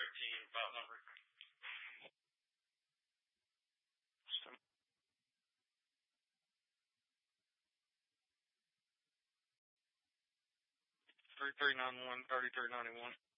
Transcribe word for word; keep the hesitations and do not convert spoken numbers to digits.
thirteen, file number. Three three nine one thirty three ninety one.